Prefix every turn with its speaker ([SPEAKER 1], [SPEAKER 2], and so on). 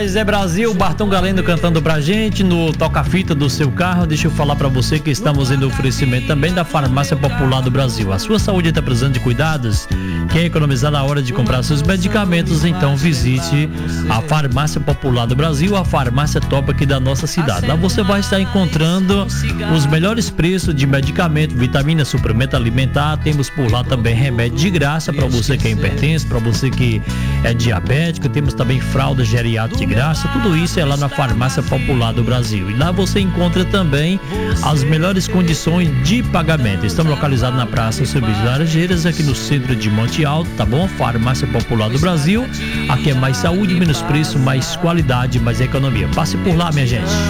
[SPEAKER 1] Rapaz, é Brasil, Bartão Galeno cantando pra gente no toca-fita do seu carro. Deixa eu falar pra você que estamos em oferecimento também da Farmácia Popular do Brasil. A sua saúde está precisando de cuidados? Quer economizar na hora de comprar seus medicamentos? Então visite a Farmácia Popular do Brasil, a farmácia top aqui da nossa cidade. Lá você vai estar encontrando os melhores preços de medicamento, vitamina, suplemento alimentar. Temos por lá também remédio de graça para você que é hipertenso, para você que é diabético. Temos também fralda geriátrica de graça. Tudo isso é lá na Farmácia Popular do Brasil. E lá você encontra também as melhores condições de pagamento. Estamos localizados na Praça Subir de Laranjeiras, aqui no centro de Monte Alto, tá bom? Farmácia Popular do Brasil. Aqui é mais saúde, menos preço, mais qualidade, mais economia. Passe por lá, minha gente.